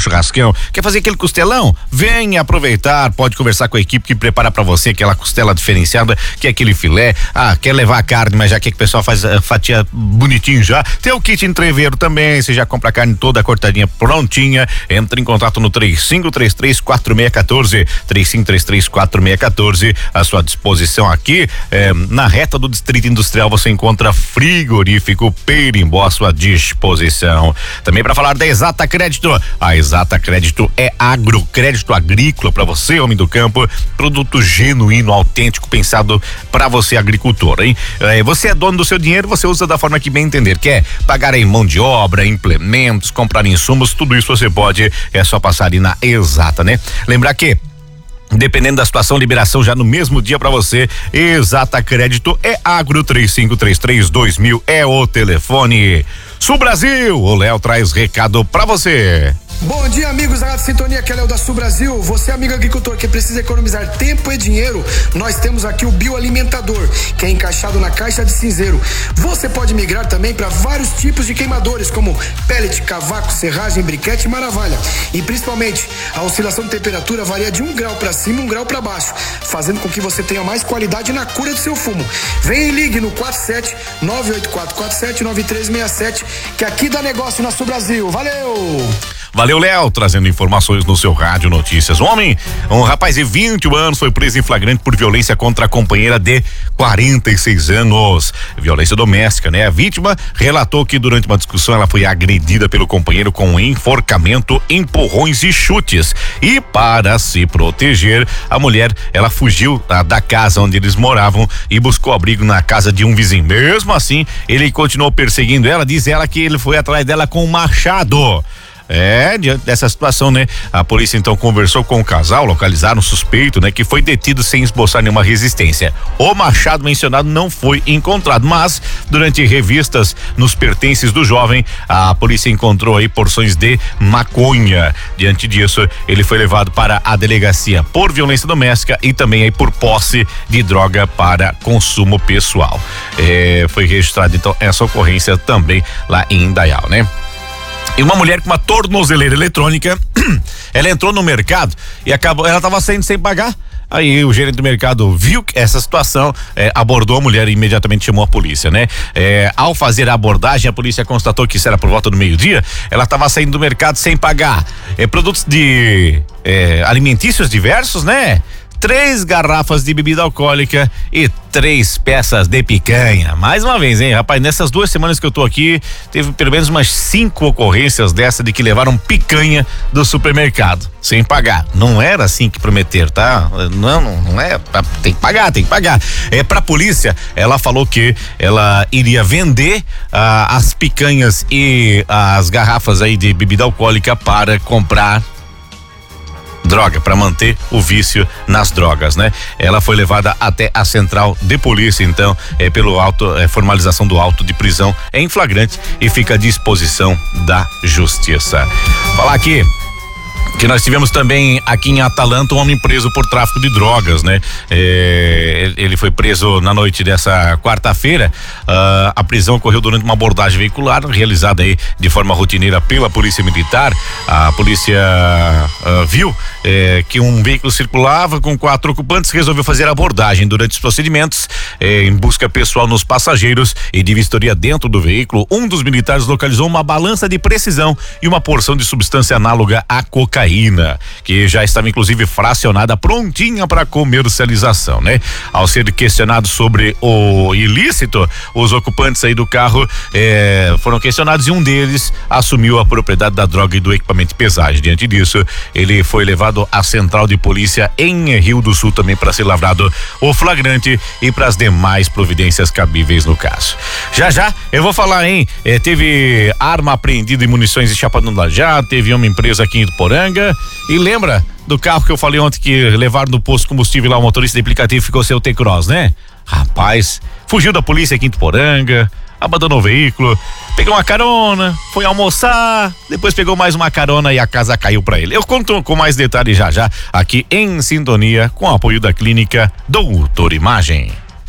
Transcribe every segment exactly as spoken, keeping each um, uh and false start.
churrascão, quer fazer aquele costelão? Venha aproveitar, pode conversar com a equipe que prepara para você aquela costela diferenciada, que é aquele filé. Ah, quer levar a carne, mas já quer que o pessoal faz a fatia bonitinho já. Tem o kit entreveiro também, você já compra a carne toda cortadinha, prontinha. Entra em contato no três cinco três três quatro seis um quatro, três cinco três três quatro seis um quatro, à sua disposição aqui, eh, na reta do Distrito Industrial você encontra frigorífico Perimbó à sua disposição. Também para falar da Exata Crédito, a Exata Crédito é agro, crédito agrícola para você, homem do campo, produto genuíno, autêntico, pensado para você, agricultor, hein? Eh, você é dono do seu dinheiro, você usa da forma que bem entender, quer pagar em mão de obra, implementos, comprar insumos, tudo isso você pode, é só passar ali na Exata, né? Lembrar que dependendo da situação, liberação já no mesmo dia para você. Exata Crédito é agro. Três cinco três três dois mil é o telefone. Sul Brasil, o Léo traz recado para você. Bom dia, amigos da Rádio Sintonia, que é Léo da Sul Brasil. Você, amigo agricultor que precisa economizar tempo e dinheiro, nós temos aqui o Bioalimentador, que é encaixado na caixa de cinzeiro. Você pode migrar também para vários tipos de queimadores, como pellet, cavaco, serragem, briquete e maravalha. E principalmente, a oscilação de temperatura varia de um grau para cima e um grau para baixo, fazendo com que você tenha mais qualidade na cura do seu fumo. Vem e ligue no quatro sete nove oito quatro quatro sete nove três seis sete, que aqui dá negócio na Sul Brasil. Valeu! Valeu, Léo, trazendo informações no seu Rádio Notícias. Um homem, um rapaz de vinte e um anos foi preso em flagrante por violência contra a companheira de quarenta e seis anos. Violência doméstica, né? A vítima relatou que durante uma discussão ela foi agredida pelo companheiro com enforcamento, empurrões e chutes. E para se proteger, a mulher, ela fugiu ah, da casa onde eles moravam e buscou abrigo na casa de um vizinho. Mesmo assim, ele continuou perseguindo ela, diz ela que ele foi atrás dela com um machado. É, diante dessa situação, né? A polícia então conversou com o casal, localizaram o suspeito, né? Que foi detido sem esboçar nenhuma resistência. O machado mencionado não foi encontrado, mas durante revistas nos pertences do jovem, a polícia encontrou aí porções de maconha. Diante disso, ele foi levado para a delegacia por violência doméstica e também aí por posse de droga para consumo pessoal. É, foi registrado então essa ocorrência também lá em Indaial, né? E uma mulher com uma tornozeleira eletrônica, ela entrou no mercado e acabou, ela estava saindo sem pagar. Aí o gerente do mercado viu essa situação, é, abordou a mulher e imediatamente chamou a polícia, né? É, ao fazer a abordagem, a polícia constatou que isso era por volta do meio-dia, ela estava saindo do mercado sem pagar. É, produtos de é, alimentícios diversos, né? Três garrafas de bebida alcoólica e três peças de picanha. Mais uma vez, hein, rapaz, nessas duas semanas que eu tô aqui, teve pelo menos umas cinco ocorrências dessa de que levaram picanha do supermercado sem pagar. Não era assim que prometeram, tá? Não, não, não é. Tem que pagar, tem que pagar. É, pra polícia, ela falou que ela iria vender ah, as picanhas e as garrafas aí de bebida alcoólica para comprar droga, para manter o vício nas drogas, né? Ela foi levada até a central de polícia, então, é, pelo auto, é, formalização do auto de prisão é em flagrante e fica à disposição da justiça. Falar aqui que nós tivemos também aqui em Atalanta um homem preso por tráfico de drogas, né? É, ele foi preso na noite dessa quarta-feira. Uh, a prisão ocorreu durante uma abordagem veicular realizada aí de forma rotineira pela Polícia Militar. A polícia uh, viu eh, que um veículo circulava com quatro ocupantes, resolveu fazer a abordagem. Durante os procedimentos, eh, em busca pessoal nos passageiros e de vistoria dentro do veículo, um dos militares localizou uma balança de precisão e uma porção de substância análoga à cocaína, que já estava inclusive fracionada, prontinha para comercialização, né? Ao ser questionado sobre o ilícito, os ocupantes aí do carro eh, foram questionados e um deles assumiu a propriedade da droga e do equipamento de pesagem. Diante disso, ele foi levado à central de polícia em Rio do Sul também para ser lavrado o flagrante e para as demais providências cabíveis no caso. Já já eu vou falar, hein? Eh, teve arma apreendida e munições em Chapadão do Lajeado, teve uma empresa aqui em Iporanga. E lembra do carro que eu falei ontem que levaram do posto de combustível lá, o motorista de aplicativo ficou sem o T-Cross, né? Rapaz, fugiu da polícia aqui em Iporanga, abandonou o veículo, pegou uma carona, foi almoçar, depois pegou mais uma carona e a casa caiu pra ele. Eu conto com mais detalhes já já, aqui em sintonia com o apoio da clínica Doutor Imagem.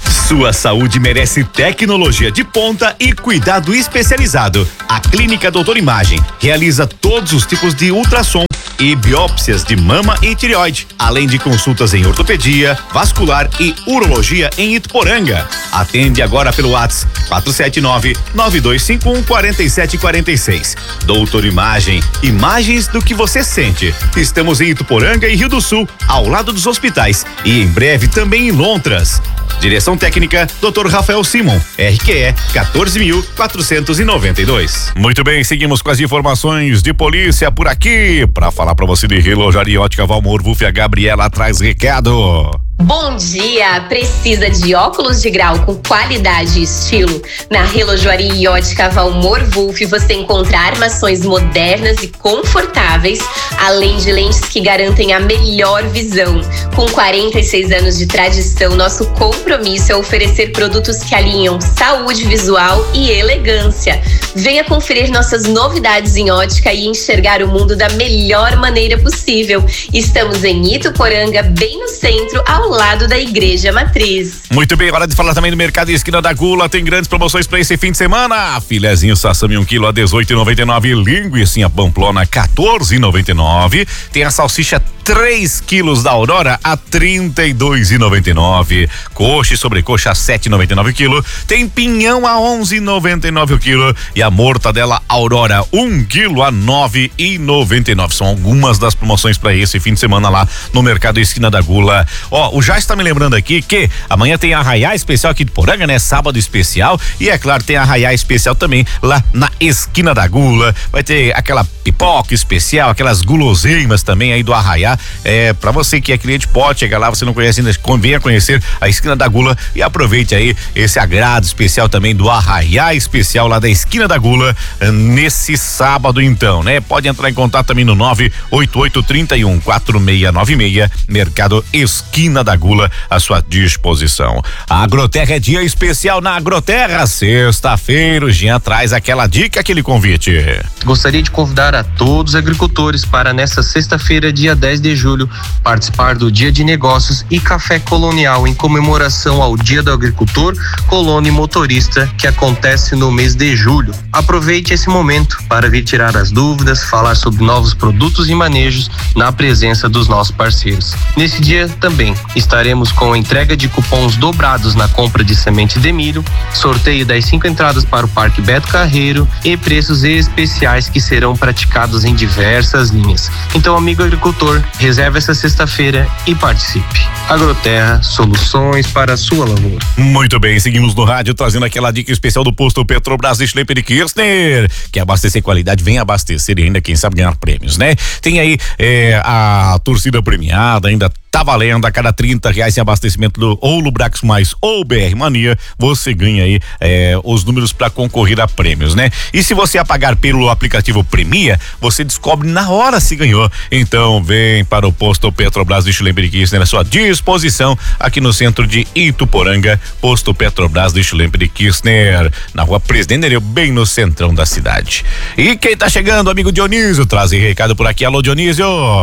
Sua saúde merece tecnologia de ponta e cuidado especializado. A Clínica Doutor Imagem realiza todos os tipos de ultrassom e biópsias de mama e tireoide, além de consultas em ortopedia, vascular e urologia em Ituporanga. Atende agora pelo WhatsApp quatro sete nove, nove dois cinco um, quatro sete quatro seis. Doutor Imagem, imagens do que você sente. Estamos em Ituporanga e Rio do Sul, ao lado dos hospitais, e em breve também em Lontras. Direção técnica, doutor Rafael Simon, R Q E quatorze mil quatrocentos e noventa e dois. Muito bem, seguimos com as informações de polícia por aqui. Para falar para você de Relojaria Ótica Valmor Wolf, a Gabriela traz recado. Bom dia! Precisa de óculos de grau com qualidade e estilo? Na Relojoaria e Ótica Valmor Wolf você encontra armações modernas e confortáveis, além de lentes que garantem a melhor visão. Com quarenta e seis anos de tradição, nosso compromisso é oferecer produtos que alinham saúde visual e elegância. Venha conferir nossas novidades em ótica e enxergar o mundo da melhor maneira possível. Estamos em Ituporanga, bem no centro, ao lado da Igreja Matriz. Muito bem, hora de falar também do Mercado Esquina da Gula. Tem grandes promoções para esse fim de semana. Filezinho sassami um quilo a dezoito e noventa e nove, linguiça pamplona quatorze e noventa e nove. Tem a salsicha três quilos da Aurora a trinta e dois e noventa e nove. Coxa e sobrecoxa a sete e noventa e nove o quilo. Tem pinhão a onze e noventa e nove o quilo e a mortadela Aurora um quilo a nove e noventa e nove. São algumas das promoções para esse fim de semana lá no Mercado Esquina da Gula. Ó, o Já está me lembrando aqui que amanhã tem arraiá especial aqui de Poranga, né? Sábado especial, e é claro, tem arraiá especial também lá na Esquina da Gula. Vai ter aquela pipoca especial, aquelas guloseimas também aí do arraiá. É, pra você que é cliente, pode chegar lá, você não conhece ainda, venha conhecer a Esquina da Gula e aproveite aí esse agrado especial também do arraiá especial lá da Esquina da Gula nesse sábado então, né? Pode entrar em contato também no nove oito oito, trinta e um, quatro seis nove seis, Mercado Esquina da Gula à sua disposição. A Agroterra é dia especial na Agroterra. Sexta-feira, o Jean traz aquela dica, aquele convite. Gostaria de convidar a todos os agricultores para nesta sexta-feira, dia dez de julho, participar do Dia de Negócios e Café Colonial em comemoração ao Dia do Agricultor, Colono e Motorista, que acontece no mês de julho. Aproveite esse momento para vir tirar as dúvidas, falar sobre novos produtos e manejos na presença dos nossos parceiros. Nesse dia também estaremos com entrega de cupons dobrados na compra de semente de milho, sorteio das cinco entradas para o Parque Beto Carreiro e preços especiais que serão praticados em diversas linhas. Então, amigo agricultor, reserve essa sexta-feira e participe. Agroterra, soluções para a sua lavoura. Muito bem, seguimos no rádio trazendo aquela dica especial do posto Petrobras de Schlepper e Kirchner. Quer abastecer qualidade, vem abastecer e ainda, quem sabe, ganhar prêmios, né? Tem aí é, a torcida premiada, ainda tá valendo a cada trinta reais em abastecimento do ou Lubrax Mais ou B R Mania, você ganha aí é, os números para concorrer a prêmios, né? E se você apagar pelo aplicativo Premia, você descobre na hora se ganhou. Então vem para o posto Petrobras de Schlepper e Kirchner à sua disposição aqui no centro de Ituporanga, posto Petrobras de Schlepper e Kirchner, na rua Presidente Nereu, bem no centrão da cidade. E quem tá chegando, amigo Dionísio, traz recado por aqui. Alô, Dionísio.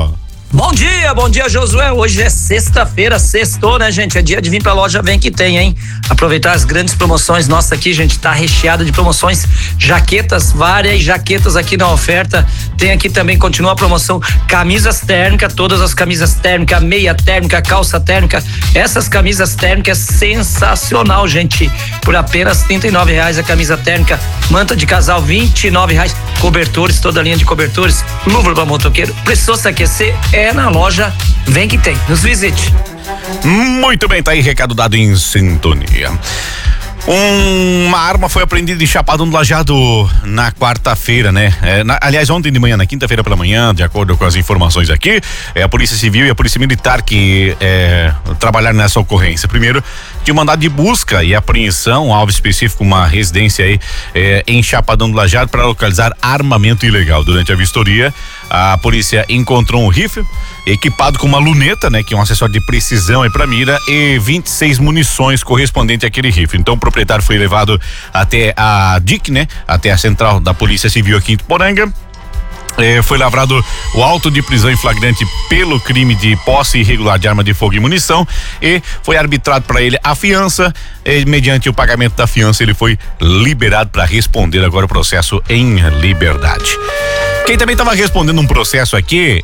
Bom dia, bom dia, Josué. Hoje é sexta-feira, sextou, né, gente? É dia de vir pra loja Vem Que Tem, hein? Aproveitar as grandes promoções. Nossa, aqui, gente, tá recheado de promoções. Jaquetas, várias jaquetas aqui na oferta. Tem aqui também, continua a promoção, camisas térmicas, todas as camisas térmicas, meia térmica, calça térmica. Essas camisas térmicas, sensacional, gente. Por apenas trinta e nove reais a camisa térmica. Manta de casal, vinte e nove reais. Cobertores, toda a linha de cobertores. Luva para motoqueiro. Precisou se aquecer? É na loja Vem Que Tem. Nos visite. Muito bem, tá aí recado dado em sintonia. Uma arma foi apreendida em Chapadão do Lajeado na quarta-feira, né? É, na, aliás, ontem de manhã, na quinta-feira pela manhã, de acordo com as informações aqui, é a Polícia Civil e a Polícia Militar que é, trabalharam nessa ocorrência. Primeiro, de mandado de busca e apreensão, um alvo específico, uma residência aí é, em Chapadão do Lajeado para localizar armamento ilegal. Durante a vistoria, a polícia encontrou um rifle equipado com uma luneta, né? Que é um acessório de precisão aí pra mira, e vinte e seis munições correspondentes àquele rifle. Então o proprietário foi levado até a D I C, né? Até a central da Polícia Civil aqui em Ituporanga. Eh, foi lavrado o auto de prisão em flagrante pelo crime de posse irregular de arma de fogo e munição e foi arbitrado para ele a fiança. Eh, mediante o pagamento da fiança, ele foi liberado para responder agora o processo em liberdade. Quem também estava respondendo um processo aqui